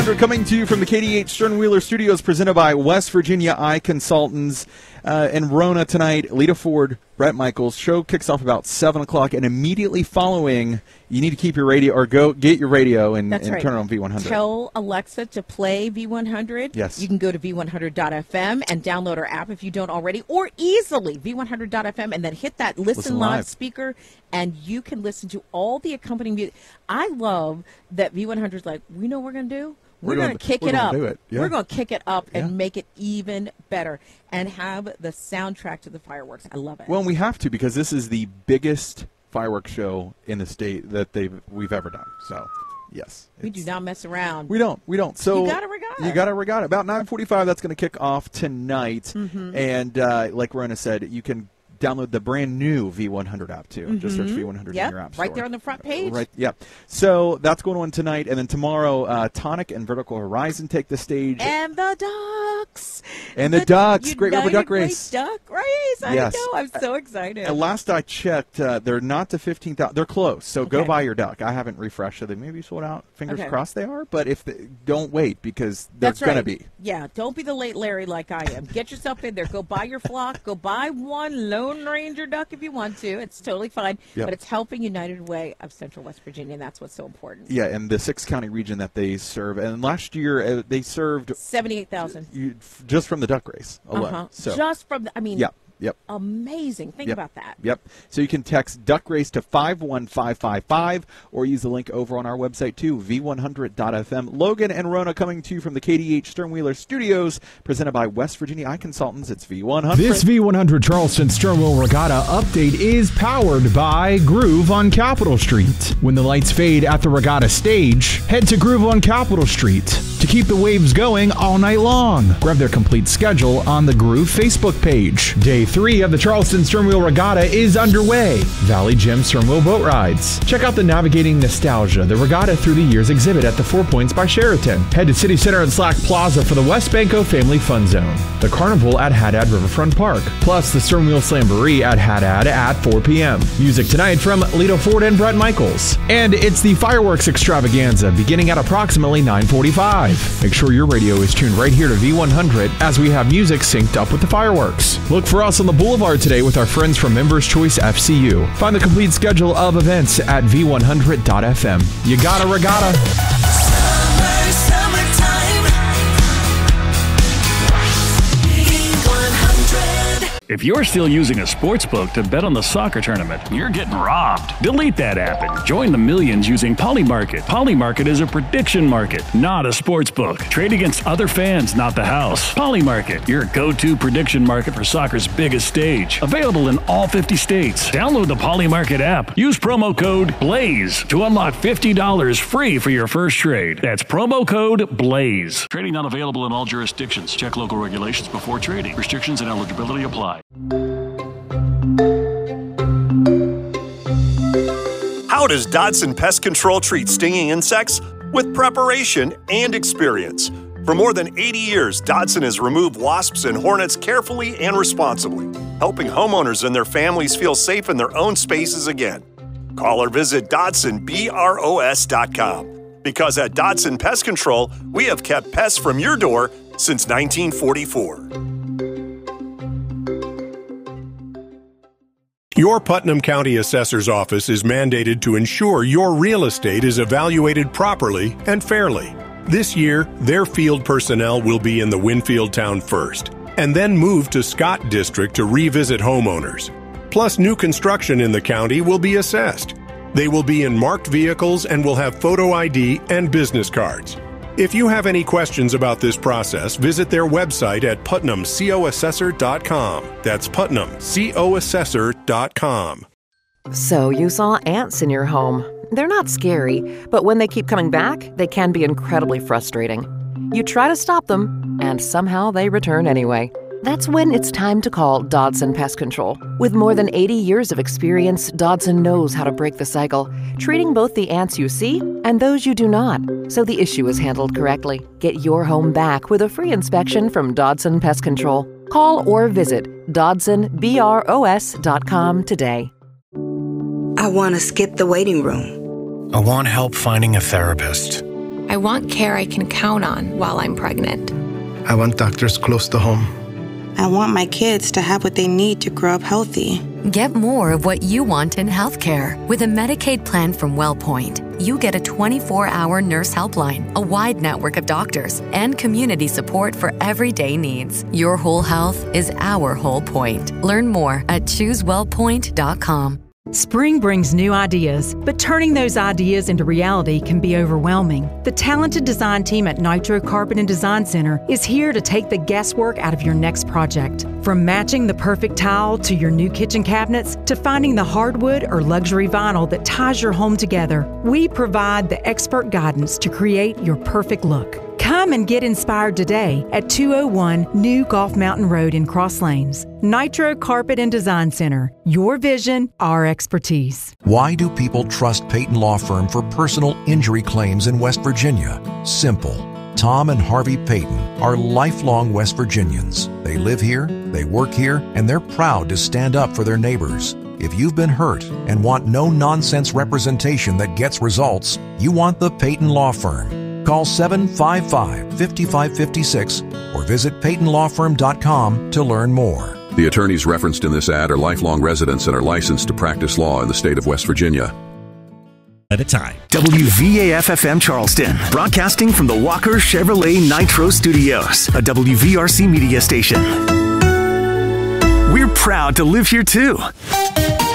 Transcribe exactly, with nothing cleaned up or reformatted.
We're coming to you from the K D H Stern Wheeler Studios, presented by West Virginia Eye Consultants. Uh, and Rona tonight, Lita Ford, Brett Michaels. Show kicks off about seven o'clock, and immediately following, you need to keep your radio, or go get your radio and, and right. turn it on V one hundred. Tell Alexa to play V one hundred. Yes. You can go to V one hundred dot F M and download our app if you don't already, or easily V one hundred dot F M, and then hit that Listen, Listen Live, live speaker, and you can listen to all the accompanying music. I love that V one hundred is like, we know what we're going to do. We're, we're going to kick we're it gonna up. Do it. Yeah. We're going to kick it up and yeah. make it even better and have the soundtrack to the fireworks. I love it. Well, we have to, because this is the biggest fireworks show in the state that they've we've ever done. So, yes. We do not mess around. We don't. We don't. So you got a regatta. You got a regatta. About nine forty-five, that's going to kick off tonight. Mm-hmm. And uh, like Rona said, you can download the brand new V one hundred app too. Mm-hmm. Just search V one hundred yep. in your app store. Right there on the front page. Uh, right. Yeah. So that's going on tonight, and then tomorrow, uh, Tonic and Vertical Horizon take the stage. And the Ducks. And the, the Ducks. Great River Duck Race. Duck Race. I yes. know. I'm so excited. And last I checked, uh, they're not to fifteen thousand. They're close. So okay. go buy your duck. I haven't refreshed, so they may be sold out. Fingers okay. crossed they are. But if they, don't wait, because they're That's going right. to be. Yeah. Don't be the late Larry like I am. Get yourself in there. Go buy your flock. Go buy one Lone Ranger duck if you want to. It's totally fine. Yep. But it's helping United Way of Central West Virginia, and that's what's so important. Yeah, and the six-county region that they serve. And last year, uh, they served seventy-eight thousand. You, just from the duck race alone. Uh-huh. So. Just from the, I mean, yep, yep. amazing. Think yep. about that. Yep. So you can text duck race to five one five five five or use the link over on our website, too, V one hundred dot F M. Logan and Rona coming to you from the K D H Stern Wheeler Studios, presented by West Virginia Eye Consultants. It's V one hundred. This V one hundred Charleston Sternwheel Regatta update is powered by Groove on Capitol Street. When the lights fade at the regatta stage, head to Groove on Capitol Street to keep the waves going all night long. Grab their complete schedule on the Groove Facebook page. Day three of the Charleston Sternwheel Regatta is underway. Valley Gem Sternwheel Boat Rides. Check out the Navigating Nostalgia, the Regatta Through the Years exhibit at the Four Points by Sheraton. Head to City Center and Slack Plaza for the West Banco Family Fun Zone. The Carnival at Haddad Riverfront Park. Plus the Sternwheel Slamboree at Haddad at four p.m. Music tonight from Lita Ford and Brett Michaels. And it's the Fireworks Extravaganza beginning at approximately nine forty-five. Make sure your radio is tuned right here to V one hundred as we have music synced up with the fireworks. Look for us on the Boulevard today with our friends from Members Choice F C U. Find the complete schedule of events at V one hundred dot F M. You got a regatta. Summer, summertime. V one hundred. If you're still using a sports book to bet on the soccer tournament, you're getting robbed. Delete that app and join the millions using Polymarket. Polymarket is a prediction market, not a sports book. Trade against other fans, not the house. Polymarket, your go-to prediction market for soccer's biggest stage. Available in all fifty states. Download the Polymarket app. Use promo code BLAZE to unlock fifty dollars free for your first trade. That's promo code BLAZE. Trading not available in all jurisdictions. Check local regulations before trading. Restrictions and eligibility apply. How does Dodson Pest Control treat stinging insects? With preparation and experience. For more than eighty years, Dodson has removed wasps and hornets carefully and responsibly, helping homeowners and their families feel safe in their own spaces again. Call or visit Dodson Bros dot com. Because at Dodson Pest Control, we have kept pests from your door since nineteen forty-four. Your Putnam County Assessor's Office is mandated to ensure your real estate is evaluated properly and fairly. This year, their field personnel will be in the Winfield town first, and then move to Scott District to revisit homeowners. Plus, new construction in the county will be assessed. They will be in marked vehicles and will have photo I D and business cards. If you have any questions about this process, visit their website at putnam co assessor dot com. That's putnam co assessor dot com. So you saw ants in your home. They're not scary, but when they keep coming back, they can be incredibly frustrating. You try to stop them, and somehow they return anyway. That's when it's time to call Dodson Pest Control. With more than eighty years of experience, Dodson knows how to break the cycle, treating both the ants you see and those you do not, so the issue is handled correctly. Get your home back with a free inspection from Dodson Pest Control. Call or visit Dodson Bros dot com today. I want to skip the waiting room. I want help finding a therapist. I want care I can count on while I'm pregnant. I want doctors close to home. I want my kids to have what they need to grow up healthy. Get more of what you want in healthcare. With a Medicaid plan from WellPoint, you get a twenty-four hour nurse helpline, a wide network of doctors, and community support for everyday needs. Your whole health is our whole point. Learn more at choose well point dot com. Spring brings new ideas, but turning those ideas into reality can be overwhelming. The talented design team at Nitro Carpet and Design Center is here to take the guesswork out of your next project. From matching the perfect tile to your new kitchen cabinets to finding the hardwood or luxury vinyl that ties your home together, we provide the expert guidance to create your perfect look. Come and get inspired today at two oh one New Golf Mountain Road in Cross Lanes. Nitro Carpet and Design Center. Your vision, our expertise. Why do people trust Peyton Law Firm for personal injury claims in West Virginia? Simple. Tom and Harvey Peyton are lifelong West Virginians. They live here, they work here, and they're proud to stand up for their neighbors. If you've been hurt and want no-nonsense representation that gets results, you want the Peyton Law Firm. Call seven five five, five five five six or visit peyton law firm dot com to learn more. The attorneys referenced in this ad are lifelong residents and are licensed to practice law in the state of West Virginia. At a time. W V A F F M Charleston, broadcasting from the Walker Chevrolet Nitro Studios, a W V R C media station. We're proud to live here too.